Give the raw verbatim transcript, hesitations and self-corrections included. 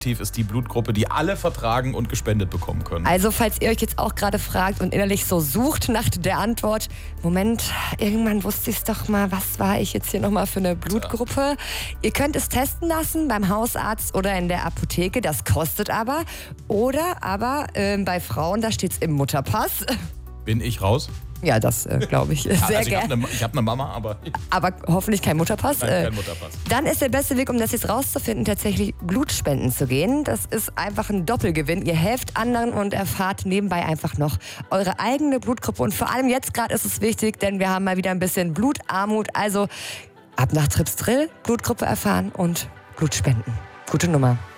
ist die Blutgruppe, die alle vertragen und gespendet bekommen können. Also falls ihr euch jetzt auch gerade fragt und innerlich so sucht nach der Antwort, Moment, irgendwann wusste ich es doch mal, was war ich jetzt hier nochmal für eine Blutgruppe? Ja. Ihr könnt es testen lassen beim Hausarzt oder in der Apotheke, das kostet aber. Oder aber äh, bei Frauen, da steht es im Mutterpass. Bin ich raus? Ja, das äh, glaube ich sehr also ich gerne. Hab ich habe eine Mama, aber... Aber hoffentlich kein Mutterpass. Nein, kein Mutterpass. Dann ist der beste Weg, um das jetzt rauszufinden, tatsächlich Blutspenden zu gehen. Das ist einfach ein Doppelgewinn. Ihr helft anderen und erfahrt nebenbei einfach noch eure eigene Blutgruppe. Und vor allem jetzt gerade ist es wichtig, denn wir haben mal wieder ein bisschen Blutarmut. Also ab nach Tripsdrill, Blutgruppe erfahren und Blut spenden. Gute Nummer.